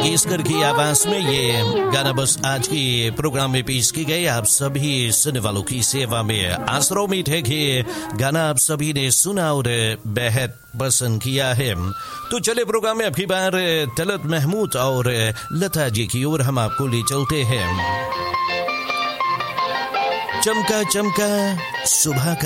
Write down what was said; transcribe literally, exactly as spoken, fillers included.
मंगेशकर की आवाज में ये गाना बस आज की प्रोग्राम में पेश की गई आप सभी सुनने वालों की सेवा में। आशा उम्मीद है कि गाना आप सभी ने सुना और बेहद पसंद किया है। तो चले प्रोग्राम में अगली बार तलत महमूद और लता जी की ओर हम आपको ले चलते हैं। चमका चमका सुबह का